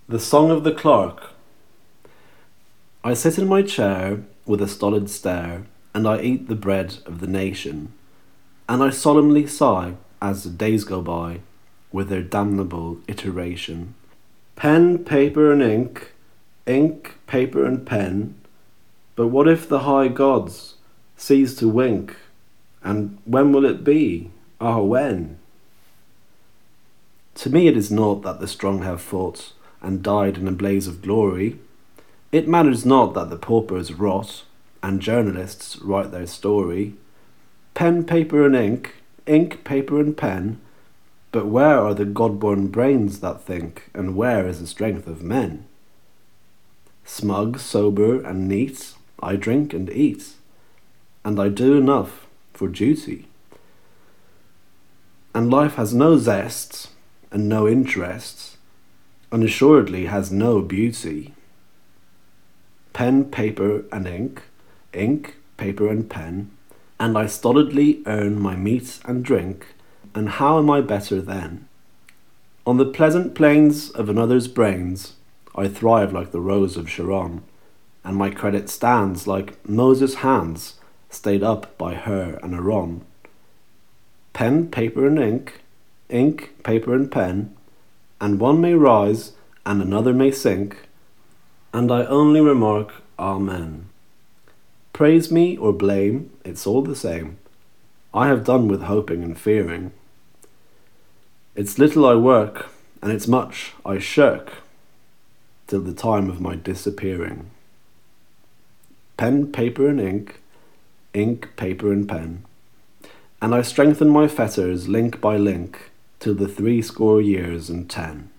The Song of the Clerk. I sit in my chair with a stolid stare, and I eat the bread of the nation, and I solemnly sigh as the days go by with their damnable iteration. Pen, paper, and ink, paper, and pen. But what if the high gods cease to wink? And when will it be? Ah, when? To me it is naught that the strong have fought and died in a blaze of glory. It matters not that the paupers rot and journalists write their story. Pen, paper, and ink, paper, and pen. But where are the God-born brains that think, and where is the strength of men? Smug, sober, and neat, I drink and eat, and I do enough for duty. And life has no zest and no interests, and assuredly has no beauty. Pen, paper, and ink, paper, and pen, and I stolidly earn my meat and drink, and how am I better then? On the pleasant plains of another's brains, I thrive like the rose of Sharon, and my credit stands like Moses' hands stayed up by her and Aaron. Pen, paper, and ink, paper, and pen, and one may rise and another may sink, and I only remark, Amen. Praise me or blame, it's all the same. I have done with hoping and fearing. It's little I work, and it's much I shirk, till the time of my disappearing. Pen, paper, and ink, paper, and pen, and I strengthen my fetters link by link, till the 60 years and 10.